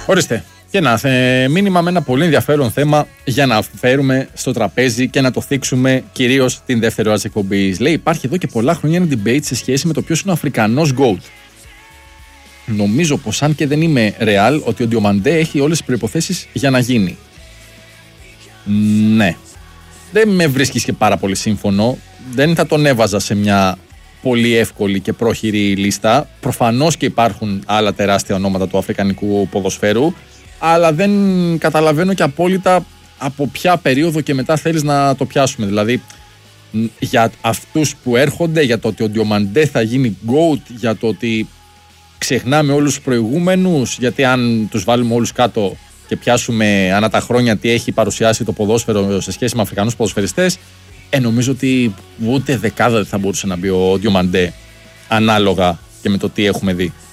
Ορίστε. Και ένα μήνυμα με ένα πολύ ενδιαφέρον θέμα για να φέρουμε στο τραπέζι και να το θίξουμε κυρίως την δεύτερη ώρα της εκπομπής. Λέει: υπάρχει εδώ και πολλά χρόνια ένα debate σε σχέση με το ποιος είναι ο Αφρικανός GOAT. Νομίζω πως, αν και δεν είμαι real, ότι ο Διομαντέ έχει όλες τις προϋποθέσεις για να γίνει. Ναι. Δεν με βρίσκεις και πάρα πολύ σύμφωνο. Δεν θα τον έβαζα σε μια πολύ εύκολη και πρόχειρη λίστα. Προφανώς και υπάρχουν άλλα τεράστια ονόματα του αφρικανικού ποδοσφαίρου, αλλά δεν καταλαβαίνω και απόλυτα από ποια περίοδο και μετά θέλεις να το πιάσουμε. Δηλαδή, για αυτούς που έρχονται, για το ότι ο Διομαντέ θα γίνει GOAT, για το ότι ξεχνάμε όλους τους προηγούμενους, γιατί αν τους βάλουμε όλους κάτω και πιάσουμε ανά τα χρόνια τι έχει παρουσιάσει το ποδόσφαιρο σε σχέση με Αφρικανούς ποδοσφαιριστές, νομίζω ότι ούτε δεκάδα δεν θα μπορούσε να μπει ο Διομαντέ, ανάλογα και με το τι έχουμε δει.